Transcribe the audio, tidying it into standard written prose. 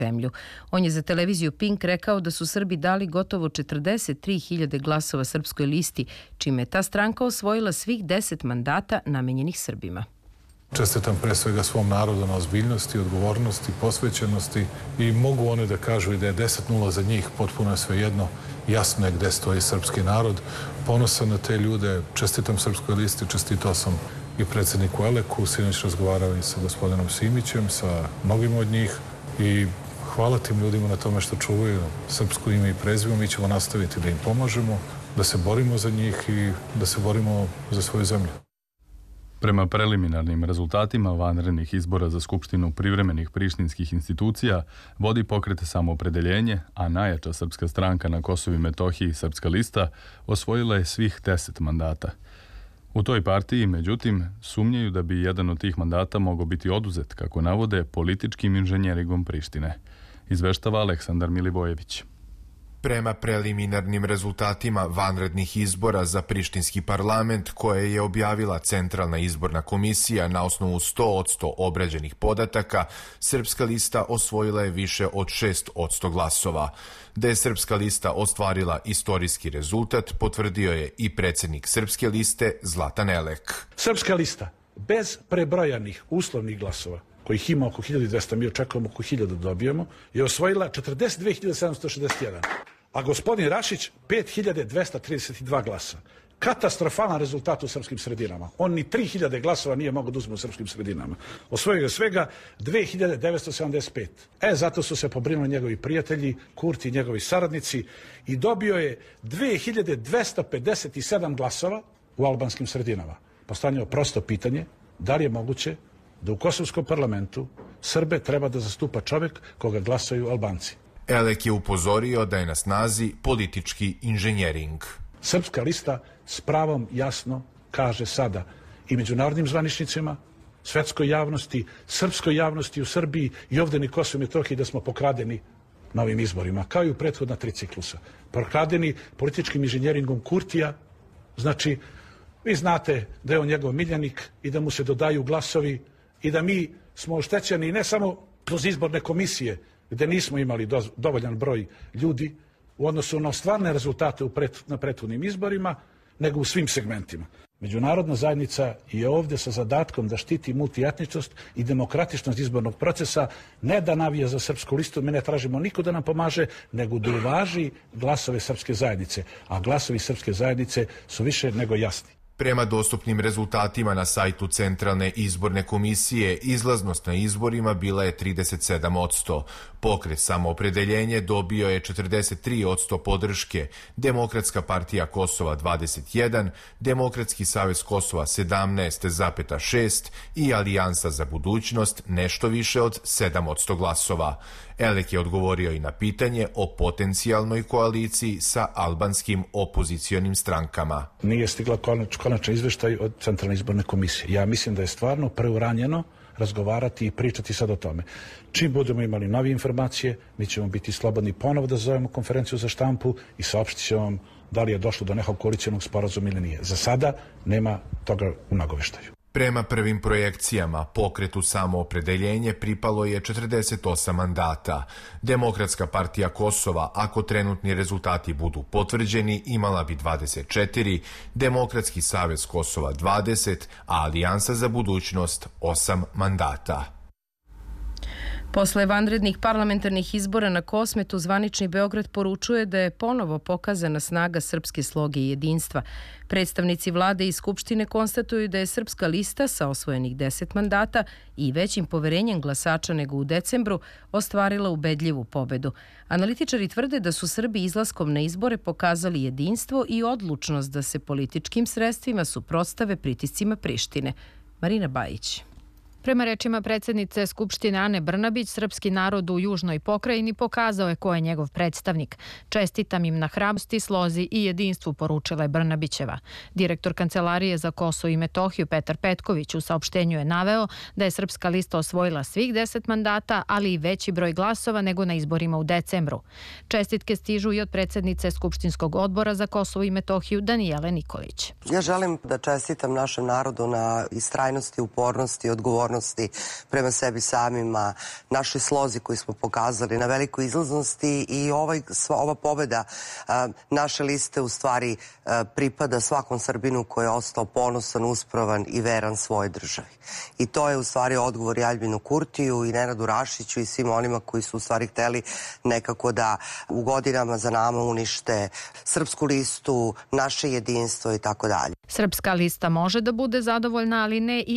zemlju. On je za televiziju Pink rekao da su Srbi dali gotovo 43.000 glasova Srpskoj listi, čime je ta stranka osvojila svih 10 mandata namenjenih Srbima. Čestitam pre svega svom narodu na ozbiljnosti, odgovornosti, posvećenosti i mogu one da kažu i da je 10-0 za njih, potpuno je svejedno, jasno je gde stoji srpski narod. Ponosan na te ljude, čestitam Srpskoj listi, čestitao sam i predsjedniku Eleku, sinoć razgovarao i sa gospodinom Simićem, sa mnogim od njih i hvala tim ljudima na tome što čuvaju srpsko ime i prezime. Mi ćemo nastaviti da im pomažemo, da se borimo za njih i da se borimo za svoju zemlju. Prema preliminarnim rezultatima vanrednih izbora za Skupštinu privremenih prištinskih institucija vodi Pokret Samoopredeljenje, a najjača srpska stranka na Kosovu i Metohiji, Srpska lista, osvojila je svih 10 mandata. U toj partiji, međutim, sumnjaju da bi jedan od tih mandata mogao biti oduzet, kako navode, političkim inženjeringom Prištine. Izveštava Aleksandar Milivojević. Prema preliminarnim rezultatima vanrednih izbora za prištinski parlament koje je objavila Centralna izborna komisija na osnovu 100% obrađenih podataka, Srpska lista osvojila je više od 6% glasova. Da je Srpska lista ostvarila istorijski rezultat, potvrdio je i predsjednik Srpske liste Zlatan Elek. Srpska lista, bez prebrojanih uslovnih glasova, kojih ima oko 1200, mi očekujemo oko 1000 da dobijemo, je osvojila 42.761, a gospodin Rašić 5.232 glasa. Katastrofalan rezultat u srpskim sredinama. On ni 3.000 glasova nije mogao da uzme u srpskim sredinama. Osvojio je svega 2.975. Zato su se pobrinuli njegovi prijatelji, Kurti i njegovi saradnici i dobio je 2.257 glasova u albanskim sredinama. Postavljeno prosto pitanje, da li je moguće da u kosovskom parlamentu Srbe treba da zastupa čovjek koga glasaju Albanci. Elek je upozorio da je na snazi politički inženjering. Srpska lista s pravom jasno kaže sada i međunarodnim zvaničnicima, svetskoj javnosti, srpskoj javnosti u Srbiji i ovdje na Kosovu i Metohiji da smo pokradeni na ovim izborima, kao i u prethodna 3 ciklusa. Pokradeni političkim inženjeringom Kurtija, znači vi znate da je on njegov miljenik i da mu se dodaju glasovi i da mi smo oštećeni ne samo kroz izborne komisije, gde nismo imali dovoljan broj ljudi u odnosu na stvarne rezultate na prethodnim izborima, nego u svim segmentima. Međunarodna zajednica je ovdje sa zadatkom da štiti multietničnost i demokratičnost izbornog procesa, ne da navija za Srpsku listu, mi ne tražimo niko da nam pomaže, nego da uvaži glasove Srpske zajednice, a glasovi Srpske zajednice su više nego jasni. Prema dostupnim rezultatima na sajtu Centralne izborne komisije, izlaznost na izborima bila je 37%. Pokret Samoopredeljenje dobio je 43% podrške, Demokratska partija Kosova 21%, Demokratski savez Kosova 17,6% i Alijansa za budućnost nešto više od 7% glasova. Elek je odgovorio i na pitanje o potencijalnoj koaliciji sa albanskim opozicionim strankama. Nije stigla konačan izveštaj od Centralne izborne komisije. Ja mislim da je stvarno preuranjeno razgovarati i pričati sad o tome. Čim budemo imali nove informacije, mi ćemo biti slobodni ponovo da zovemo konferenciju za štampu i saopštit ćemo vam da li je došlo do nekog koalicionog sporazuma ili nije. Za sada nema toga u nagoveštaju. Prema prvim projekcijama, Pokretu Samoopredeljenje pripalo je 48 mandata. Demokratska partija Kosova, ako trenutni rezultati budu potvrđeni, imala bi 24, Demokratski savez Kosova 20, a Alijansa za budućnost 8 mandata. Posle vanrednih parlamentarnih izbora na Kosmetu, zvanični Beograd poručuje da je ponovo pokazana snaga srpske sloge i jedinstva. Predstavnici vlade i skupštine konstatuju da je Srpska lista sa osvojenih 10 mandata i većim poverenjem glasača nego u decembru ostvarila ubedljivu pobedu. Analitičari tvrde da su Srbi izlaskom na izbore pokazali jedinstvo i odlučnost da se političkim sredstvima suprotstave pritiscima Prištine. Marina Bajić. Prema rečima predsjednice Skupštine Ane Brnabić, srpski narod u južnoj pokrajini pokazao je ko je njegov predstavnik. Čestitam im na hrabrosti, slozi i jedinstvu, poručila je Brnabićeva. Direktor Kancelarije za Kosovo i Metohiju Petar Petković u saopštenju je naveo da je Srpska lista osvojila svih 10 mandata, ali i veći broj glasova nego na izborima u decembru. Čestitke stižu i od predsjednice Skupštinskog odbora za Kosovo i Metohiju Danijele Nikolić. Ja želim da čestitam našem narodu na istrajnosti, upornosti, odgovornosti odgovornosti prema sebi samima, našoj slozi koju smo pokazali, na velikoj izlaznosti i ova pobeda naše liste u stvari pripada svakom Srbinu koji je ostao ponosan, uspravan i veran svojoj državi. I to je u stvari odgovor i Aljbinu Kurtiju i Nenadu Rašiću i svim onima koji su u stvari hteli nekako da u godinama za nama unište Srpsku listu, naše jedinstvo i tako dalje. Srpska lista može da bude zadovoljna, ali ne i